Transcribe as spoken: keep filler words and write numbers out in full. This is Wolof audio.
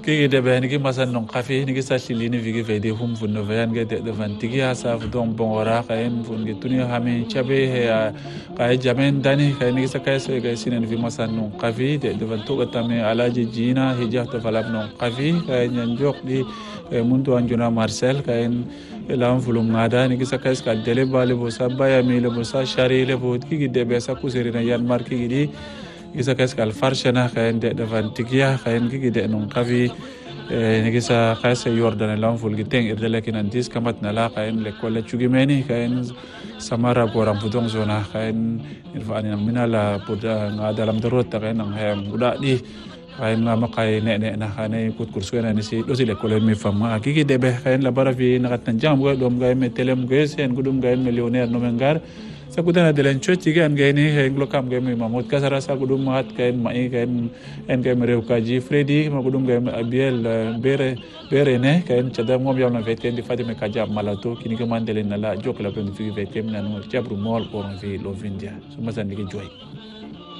kiki de be ni ki masan non kafi ni ki sashili ni vigi vede hum fun no vayan ge de vantigi asa don bon ora kaen fun ge tuni hami chabe he ka jamen dani ka ni sa ka so ge sinen vi masan non kafi de de vanto ga tame alaji jina hija to falab non kafi ka nyan jok di muntu anjuna marcel kaen elam fulum ngada ni ki sa ka ska dele bale bo sa baya mi le bo sa shari le bo kiki de be sa kuseri na yan marki gi isa kas kal farshana kaen de davantigia kaen gi de non kavi ni gisa kase yordan lam ful giteng irdele kin antis kamat nala kaen le kolle chugimeni kaen samara goram budong zona kaen irfani minala poda ngadalam darot kaen ang hem uda di kaen ma kai ne ne na kane kut kursuena ni si dosi le kolle mi fama gi de be kaen la barafi nakat tanjam go dom ga me telem go sen gudum ga millionaire no mengar sakudana de lencho tigan gaini henglo kam game mamut kasara sakudum mat kain mai kain en game rew kaji freddy magudum game abiel bere bere ne kain chada mom yawna veten di fatime kaja malato kini ke mandele nala jokla pen fi vetem nan mo chabru mol ko fi lovindia so masan digi joy